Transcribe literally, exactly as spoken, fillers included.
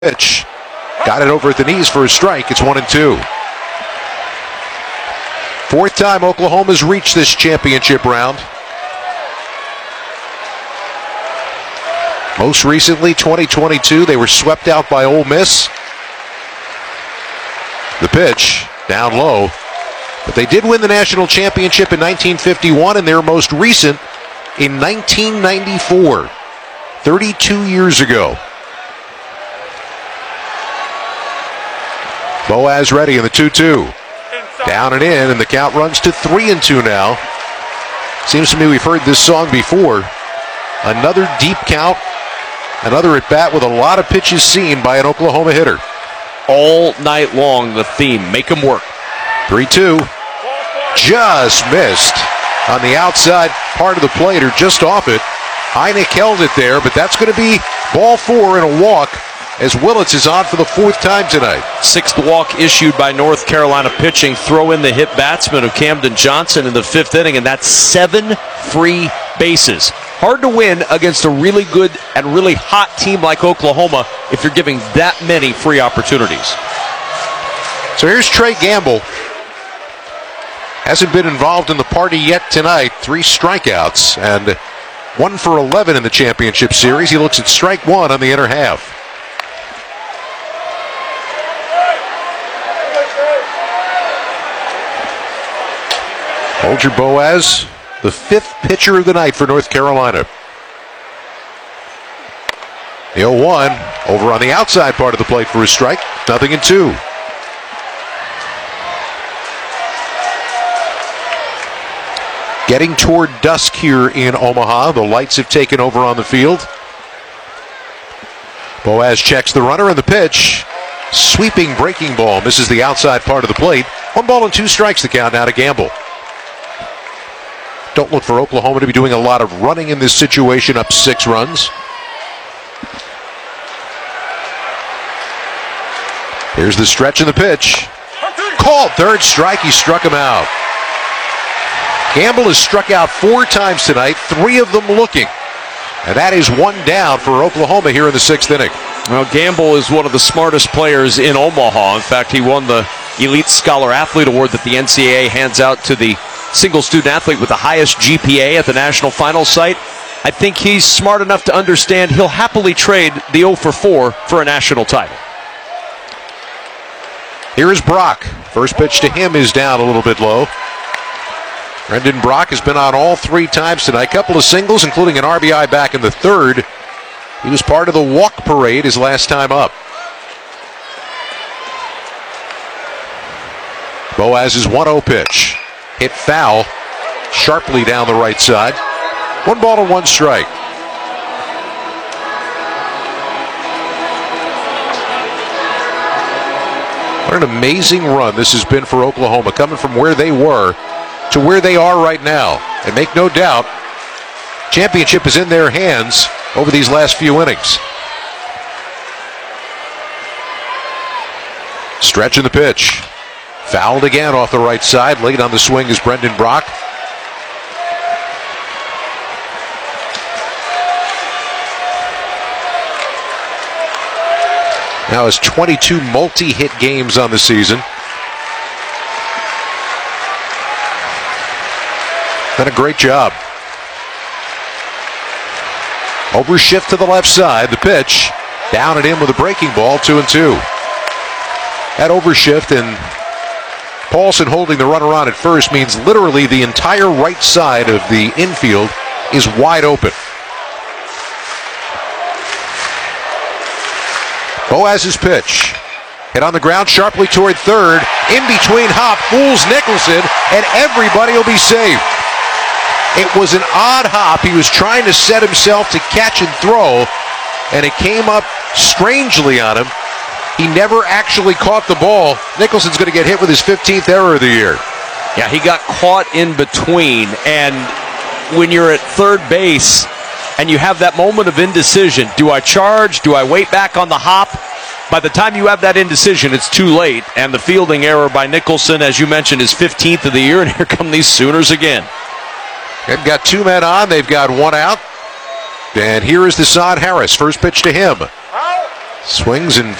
pitch. Got it over at the knees for a strike. It's one and two. Fourth time Oklahoma's reached this championship round. Most recently, twenty twenty-two, they were swept out by Ole Miss. The pitch, down low. But they did win the national championship in nineteen fifty-one, and their most recent in nineteen ninety-four, thirty-two years ago. Boaz ready in the two two. Down and in, and the count runs to three and two now. Seems to me we've heard this song before. Another deep count. Another at bat with a lot of pitches seen by an Oklahoma hitter. All night long, the theme, make them work. three two. Just missed on the outside part of the plate, or just off it. Heineck held it there, but that's going to be ball four and a walk as Willits is on for the fourth time tonight. Sixth walk issued by North Carolina pitching. Throw in the hit batsman of Camden Johnson in the fifth inning, and that's seven free bases. Hard to win against a really good and really hot team like Oklahoma if you're giving that many free opportunities. So here's Trey Gamble. Hasn't been involved in the party yet tonight. Three strikeouts and one for eleven in the championship series. He looks at strike one on the inner half. Holger Boaz, the fifth pitcher of the night for North Carolina. The oh one over on the outside part of the plate for a strike. Nothing in two. Getting toward dusk here in Omaha. The lights have taken over on the field. Boaz checks the runner and the pitch. Sweeping breaking ball. Misses the outside part of the plate. One ball and two strikes the count now to Gamble. Don't look for Oklahoma to be doing a lot of running in this situation, up six runs. Here's the stretch and the pitch. Called third strike. He struck him out. Gamble has struck out four times tonight, three of them looking. And that is one down for Oklahoma here in the sixth inning. Well, Gamble is one of the smartest players in Omaha. In fact, he won the Elite Scholar Athlete Award that the N C double A hands out to the single student athlete with the highest G P A at the national final site. I think he's smart enough to understand he'll happily trade the oh for four for a national title. Here is Brock. First pitch to him is down a little bit low. Brendan Brock has been on all three times tonight. A couple of singles, including an R B I back in the third. He was part of the walk parade his last time up. Boaz's one oh pitch. Hit foul sharply down the right side. One ball and one strike. What an amazing run this has been for Oklahoma, coming from where they were to where they are right now. And make no doubt, championship is in their hands over these last few innings. Stretch in the pitch. Fouled again off the right side. Late on the swing is Brendan Brock. Now has twenty-two multi-hit games on the season. Done a great job. Overshift to the left side. The pitch. Down and in with a breaking ball. Two and two. That overshift and Paulson holding the runner on at first means literally the entire right side of the infield is wide open. Boaz's pitch. Hit on the ground sharply toward third. In between hop. Fools Nicholson, and everybody will be safe. It was an odd hop. He was trying to set himself to catch and throw, and it came up strangely on him. He never actually caught the ball. Nicholson's going to get hit with his fifteenth error of the year. Yeah, he got caught in between, and when you're at third base and you have that moment of indecision, do I charge? Do I wait back on the hop? By the time you have that indecision, it's too late, and the fielding error by Nicholson, as you mentioned, is fifteenth of the year, and here come these Sooners again. They've got two men on. They've got one out. And here is Deshaun Harris. First pitch to him. Swings and